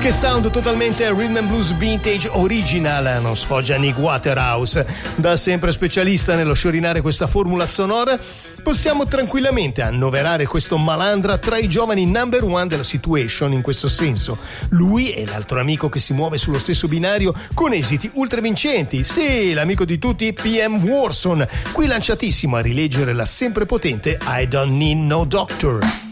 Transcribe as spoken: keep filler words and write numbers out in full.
Che sound totalmente rhythm and blues vintage original, non sfoggia Nick Waterhouse. Da sempre specialista nello sciorinare questa formula sonora, possiamo tranquillamente annoverare questo malandra tra i giovani number one della situation in questo senso. Lui è l'altro amico che si muove sullo stesso binario con esiti ultra vincenti. Sì, l'amico di tutti P M Warson, qui lanciatissimo a rileggere la sempre potente I Don't Need No Doctor.